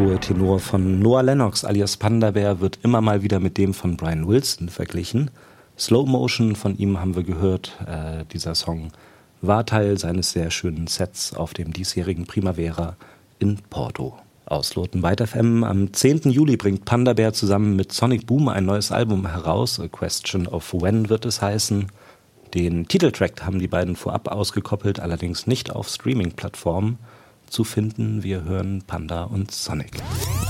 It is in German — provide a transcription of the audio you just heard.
hohe Tenor von Noah Lennox alias Panda Bear wird immer mal wieder mit dem von Brian Wilson verglichen. Slow Motion von ihm haben wir gehört. Dieser Song war Teil seines sehr schönen Sets auf dem diesjährigen Primavera in Porto. Aus Loten White FM. Am 10. Juli bringt Panda Bear zusammen mit Sonic Boom ein neues Album heraus. A Question of When wird es heißen. Den Titeltrack haben die beiden vorab ausgekoppelt, allerdings nicht auf Streaming-Plattformen zu finden. Wir hören Panda und Sonic.